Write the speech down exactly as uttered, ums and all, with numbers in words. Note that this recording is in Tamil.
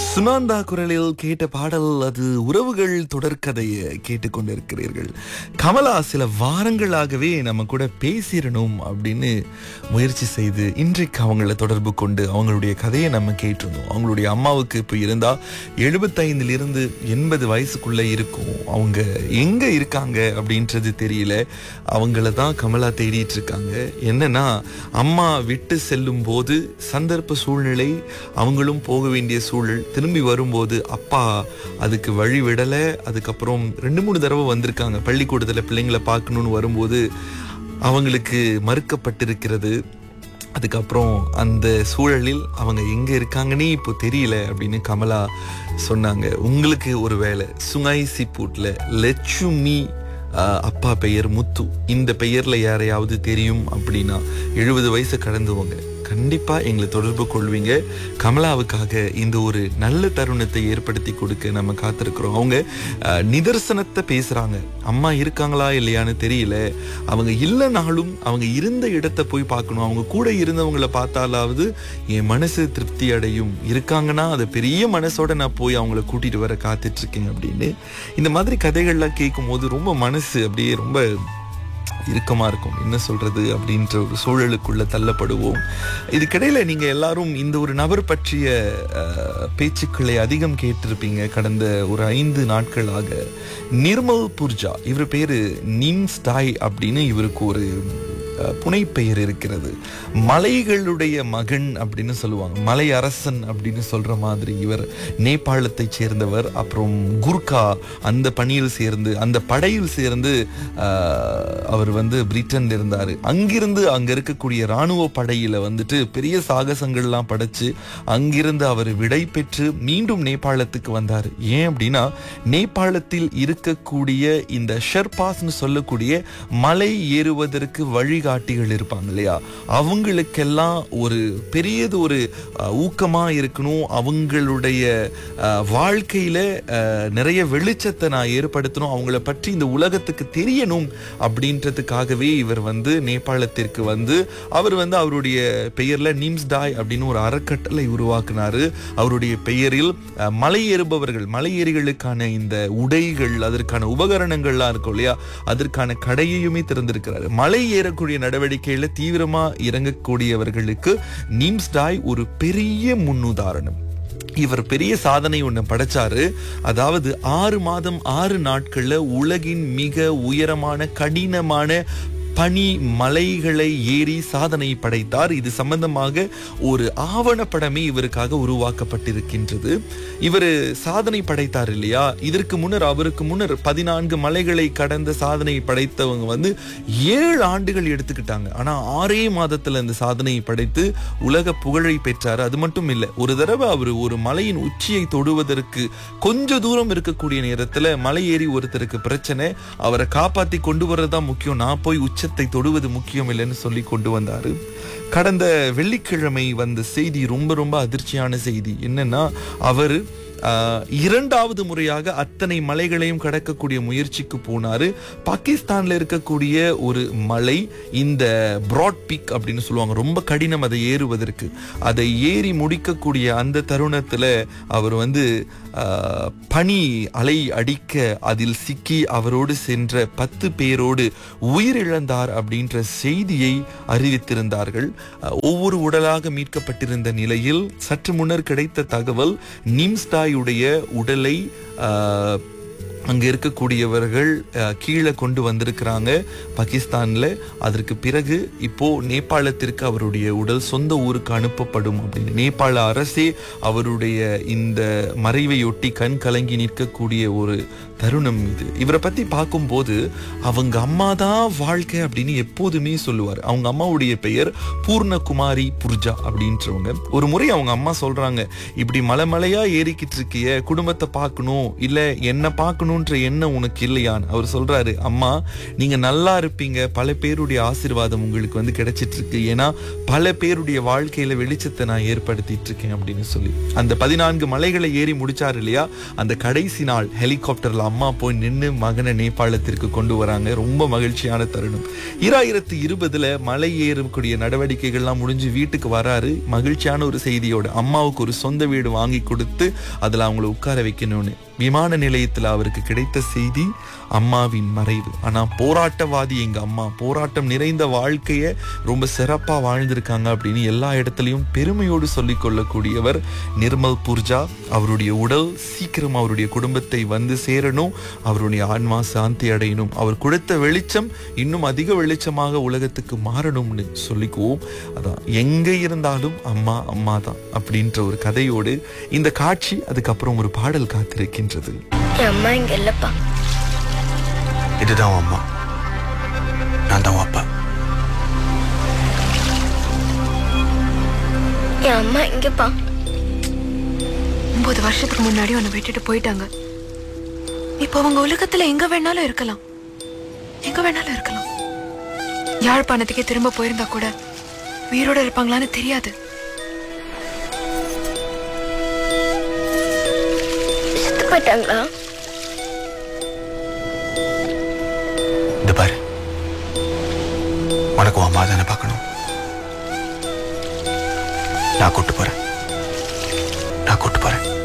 சுனந்தா குரலில் கேட்ட பாடல் அது உறவுகள் தொடர்கதையை கேட்டுக்கொண்டிருக்கிறீர்கள். கமலா சில வாரங்களாகவே நம்ம கூட பேசிடணும் அப்படின்னு முயற்சி செய்து இன்றைக்கு அவங்கள தொடர்பு கொண்டு அவங்களுடைய கதையை நம்ம கேட்டிருந்தோம். அவங்களுடைய அம்மாவுக்கு இப்போ இருந்தா எழுபத்தைந்துல இருந்து எண்பது வயசுக்குள்ள இருக்கும். அவங்க எங்க இருக்காங்க அப்படின்றது தெரியல. அவங்கள தான் கமலா தேடிட்டு இருக்காங்க. என்னன்னா, அம்மா விட்டு செல்லும் போது சந்தர்ப்ப சூழ்நிலை, அவங்களும் போக வேண்டிய சூழல், திரும்பி வரும்போது அப்பா அதுக்கு வழி விடல. அதுக்கப்புறம் ரெண்டு மூணு தடவை வந்திருக்காங்க. பள்ளிக்கூடத்துல பிள்ளைங்களை பார்க்கணும்னு வரும்போது அவங்களுக்கு மறுக்கப்பட்டிருக்கிறது. அதுக்கப்புறம் அந்த சூழலில் அவங்க எங்க இருக்காங்கன்னே இப்போ தெரியல அப்படின்னு கமலா சொன்னாங்க. உங்களுக்கு ஒரு வேலை சுங்காய் சிப்பூட்ல லட்சுமி அப்பா பெயர் முத்து, இந்த பெயர்ல யாரையாவது தெரியும் அப்படின்னா எழுபது வயசு கடந்தவங்க கண்டிப்பா எங்களை தொடர்பு கொள்வீங்க. கமலாவுக்காக இந்த ஒரு நல்ல தருணத்தை ஏற்படுத்தி கொடுக்க நம்ம காத்திருக்கிறோம். அவங்க நிதர்சனத்தை பேசுறாங்க. அம்மா இருக்காங்களா இல்லையான்னு தெரியல. அவங்க இல்லைனாலும் அவங்க இருந்த இடத்தை போய் பார்க்கணும். அவங்க கூட இருந்தவங்களை பார்த்தாலாவது என் மனசு திருப்தி அடையும். இருக்காங்கன்னா அதை பெரிய மனசோட நான் போய் அவங்கள கூட்டிட்டு வர காத்துட்டு இருக்கேன் அப்படின்னு இந்த மாதிரி கதைகள்லாம் கேட்கும் போது ரொம்ப மனசு அப்படியே ரொம்ப இறுக்கமா இருக்கும். என்ன சொல்றது அப்படின்ற ஒரு சூழலுக்குள்ள தள்ளப்படுவோம். இதுக்கிடையில நீங்க எல்லாரும் இந்த ஒரு நபர் பற்றிய பேச்சுக்களை அதிகம் கேட்டிருப்பீங்க. கடந்த ஒரு ஐந்து நாட்களாக நிர்மல் புர்ஜா, இவர் பேரு நிம்ஸ்டாய் அப்படின்னு இவருக்கு ஒரு புனைப்பெயர் இருக்கிறது. மலைகளுடைய மகன் அப்படின்னு சொல்லுவாங்க. மலை அரசன் அப்படின்னு சொல்ற மாதிரி இவர் நேபாளத்தை சேர்ந்தவர். அப்புறம் குர்கா அந்த பணியில் சேர்ந்து அந்த படையில் சேர்ந்து அவர் வந்து பிரிட்டன்ல இருந்தாரு. அங்கிருந்து அங்க இருக்கக்கூடிய இராணுவ படையில வந்துட்டு பெரிய சாகசங்கள்லாம் படைச்சு அங்கிருந்து அவர் விடை பெற்று மீண்டும் நேபாளத்துக்கு வந்தார். ஏன் அப்படின்னா, நேபாளத்தில் இருக்கக்கூடிய இந்த ஷெர்பாஸ்ன்னு சொல்லக்கூடிய மலை ஏறுவதற்கு வழிகாட்டிகள் இருப்பாங்க இல்லையா, அவங்களுக்கெல்லாம் ஒரு பெரியது ஒரு ஊக்கமா இருக்கணும். அவங்களுடைய வாழ்க்கையில நிறைய வெளிச்சத்தை நான் ஏற்படுத்தணும், அவங்கள பற்றி இந்த உலகத்துக்கு தெரியணும் அப்படின்றதுக்காகவே இவர் வந்து நேபாளத்திற்கு வந்து அவர் வந்து அவருடைய பெயர்ல நிம்ஸ்டாய் அப்படின்னு ஒரு அறக்கட்டளை உருவாக்குனாரு. அவருடைய பெயரில் மலை ஏறுபவர்கள், மலை ஏறிகளுக்கான இந்த உடைகள், அதற்கான உபகரணங்கள்லாம் இருக்கும் இல்லையா, அதற்கான கடையையுமே திறந்திருக்கிறாரு. மலை ஏறக்கூடிய நடவடிக்கையில தீவிரமா இறங்கக்கூடியவர்களுக்கு நிம்ஸ்டாய் ஒரு பெரிய முன்னுதாரணம். இவர் பெரிய சாதனை ஒண்ணு படைச்சாரு. அதாவது ஆறு மாதம் ஆறு நாட்கள்ல உலகின் மிக உயரமான கடினமான பனி மலைகளை ஏறி சாதனை படைத்தார். இது சம்பந்தமாக ஒரு ஆவணப்படமே இவருக்காக உருவாக்கப்பட்டிருக்கின்றது. இவர் சாதனை படைத்தார் இல்லையா, இதற்கு முன்னர் அவருக்கு முன்னர் பதினான்கு மலைகளை கடந்த சாதனை படைத்தவங்க வந்து ஏழு ஆண்டுகள் எடுத்துக்கிட்டாங்க. ஆனா ஆறே மாதத்துல இந்த சாதனையை படைத்து உலக புகழை பெற்றார். அது மட்டும் இல்லை, ஒரு தடவை அவர் ஒரு மலையின் உச்சியை தொடுவதற்கு கொஞ்ச தூரம் இருக்கக்கூடிய நேரத்துல மலை ஏறி ஒருத்தருக்கு பிரச்சனை, அவரை காப்பாத்தி கொண்டு வர்றதுதான் முக்கியம், நான் போய் உச்ச தொடுவது முக்கியம் இல்லைன்னு சொல்லி கொண்டு வந்தாரு. கடந்த வெள்ளிக்கிழமை வந்த செய்தி ரொம்ப ரொம்ப அதிர்ச்சியான செய்தி. என்னன்னா, அவரு இரண்டாவது முறையாக அத்தனை மலைகளையும் கடக்கக்கூடிய முயற்சிக்கு போனாரு. பாகிஸ்தான்ல இருக்கக்கூடிய ஒரு மலை, இந்த பிராட் பீக் அப்படின்னு சொல்லுவாங்க, ரொம்ப கடினம் அதை ஏறுவதற்கு. அதை ஏறி முடிக்கக்கூடிய அந்த தருணத்துல அவர் வந்து பனி அலை அடிக்க அதில் சிக்கி அவரோடு சென்ற பத்து பேரோடு உயிரிழந்தார் அப்படின்ற செய்தியை அறிவித்திருந்தார்கள். ஒவ்வொரு உடலாக மீட்கப்பட்டிருந்த நிலையில் சற்று முன்னர் கிடைத்த தகவல், நிம்ஸ்டாய் உடைய உடலை அங்க இருக்கக்கூடியவர்கள் கீழே கொண்டு வந்திருக்கிறாங்க பாகிஸ்தான்ல. அதற்கு பிறகு இப்போ நேபாளத்திற்கு அவருடைய உடல் சொந்த ஊருக்கு அனுப்பப்படும் அப்படின்னு நேபாள அரசே அவருடைய இந்த மறைவையொட்டி கண் கலங்கி நிற்கக்கூடிய ஒரு தருணம் இது. இவரை பத்தி பார்க்கும்போது அவங்க அம்மா தான் வாழ்க்கை அப்படின்னு எப்போதுமே சொல்லுவார். அவங்க அம்மாவுடைய பெயர் பூர்ணகுமாரி புர்ஜா அப்படின்றவங்க. ஒரு முறை அவங்க அம்மா சொல்றாங்க, இப்படி மலை மலையா ஏறிக்கிட்டு இருக்கிய, குடும்பத்தை பார்க்கணும் இல்ல என்ன பார்க்கணும் வாழணுன்ற எண்ணம் உனக்கு இல்லையான்னு அவர் சொல்றாரு. அம்மா, நீங்க நல்லா இருப்பீங்க, பல பேருடைய ஆசீர்வாதம் உங்களுக்கு வந்து கிடைச்சிட்டு இருக்கு, ஏன்னா பல பேருடைய வாழ்க்கையில வெளிச்சத்தை நான் ஏற்படுத்திட்டு இருக்கேன் அப்படின்னு சொல்லி அந்த பதினான்கு மலைகளை ஏறி முடிச்சாரு இல்லையா. அந்த கடைசி நாள் ஹெலிகாப்டர்ல அம்மா போய் நின்று மகனை நேபாளத்திற்கு கொண்டு வராங்க. ரொம்ப மகிழ்ச்சியான தருணம். ஈராயிரத்தி இருபதுல மலை ஏறக்கூடிய நடவடிக்கைகள்லாம் முடிஞ்சு வீட்டுக்கு வராரு. மகிழ்ச்சியான ஒரு செய்தியோட அம்மாவுக்கு ஒரு சொந்த வீடு வாங்கி கொடுத்து அதுல அவங்கள உட்கார வைக்கணும்னு. விமான நிலையத்துல அவருக்கு கிடைத்த செய்தி அம்மாவின் மறைவு. ஆனா போராட்டவாதி எங்க அம்மா, போராட்டம் நிறைந்த வாழ்க்கைய ரொம்ப சிறப்பா வாழ்ந்திருக்காங்க அப்படின்னு எல்லா இடத்துலயும் பெருமையோடு சொல்லிக் கொள்ளக்கூடியவர் நிர்மல் பூர்ஜா. அவருடைய உடல் சீக்கிரம் அவருடைய குடும்பத்தை வந்து சேரணும், அவருடைய ஆன்மா சாந்தி அடையணும், அவர் கொடுத்த வெளிச்சம் இன்னும் அதிக வெளிச்சமாக உலகத்துக்கு மாறணும்னு சொல்லிக்குவோம். அதான் எங்க இருந்தாலும் அம்மா அம்மா தான் அப்படின்ற ஒரு கதையோடு இந்த காட்சி, அதுக்கப்புறம் ஒரு பாடல் காத்திருக்கின்றது. அம்மா இங்க இல்லப்பா. இதுதான் அம்மா, நான் தான் அப்பா. என் அம்மா இங்கப்பா. ஒன்பது வருஷத்துக்கு முன்னாடி உன்னை விட்டுட்டு போயிட்டாங்க. இப்போ அவங்க உலகத்துல எங்க வேணாலும் இருக்கலாம், எங்க வேணாலும் இருக்கலாம். யாழ்ப்பாணத்துக்கே திரும்ப போயிருந்தா கூட உயிரோட இருப்பாங்களான்னு தெரியாது. செத்து போயிட்டாங்களா? இந்த பாரு, உனக்கு அம்மா தானே பார்க்கணும். நான் கூட்டு போறேன், நான் கூட்டு போறேன்.